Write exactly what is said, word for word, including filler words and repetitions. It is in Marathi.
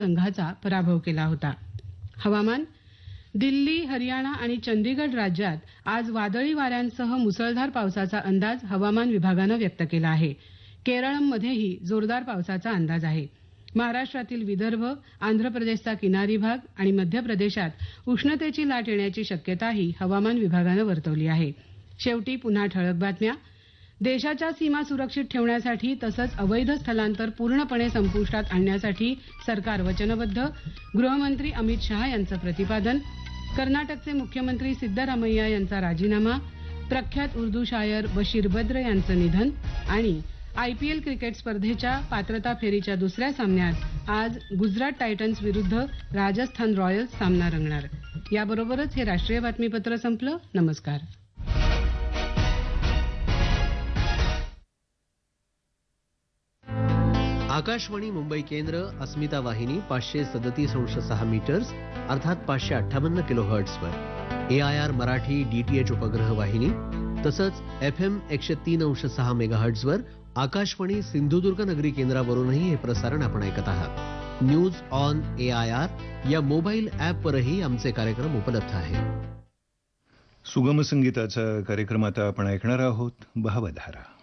संघाचा पराभव केला होता. हवामान. दिल्ली, हरियाणा आणि चंदीगड राज्यात आज वादळी वाऱ्यांसह मुसळधार पावसाचा अंदाज हवामान विभागानं व्यक्त केला आहे. केरळमध्येही जोरदार पावसाचा अंदाज आहे. महाराष्ट्रातील विदर्भ, आंध्र प्रदेशचा किनारी भाग आणि मध्य प्रदेशात उष्णतेची लाट येण्याची शक्यताही हवामान विभागानं वर्तवली आहे. शेवटी पुन्हा ठळक बातम्या. देशाच्या सीमा सुरक्षित ठेवण्यासाठी तसंच अवैध स्थलांतर पूर्णपणे संपुष्टात आणण्यासाठी सरकार वचनबद्ध. गृहमंत्री अमित शहा यांचं प्रतिपादन. कर्नाटकचे मुख्यमंत्री सिद्धरामय्या यांचा राजीनामा. प्रख्यात उर्दू शायर बशीर बद्र यांचं निधन. आणि आयपीएल क्रिकेट स्पर्धेच्या पात्रता फेरीच्या दुसऱ्या सामन्यात आज गुजरात टायटन्स विरुद्ध राजस्थान रॉयल्स सामना रंगणार. याबरोबरच हे राष्ट्रीय बातमीपत्र संपलं. नमस्कार. आकाशवाणी मुंबई केंद्र, अस्मिता वाहिनी पाचशे सदतीस अंश सहा मीटर्स अर्थात पाचशे अठ्ठावन्न kilo हर्ट्सवर, A I R Marathi DTH उपग्रह वाहिनी तसंच एफ एम एकशे तीन अंश सहा मेगा हर्ट्सवर आकाशवाणी सिंधुदुर्ग नगरी केंद्रावरूनही हे प्रसारण आपण ऐकत आहात. News on A I R या मोबाईल ॲपवरही आमचे कार्यक्रम उपलब्ध आहेत. सुगम संगीताचा कार्यक्रम आता आपण ऐकणार आहोत. भावधारा.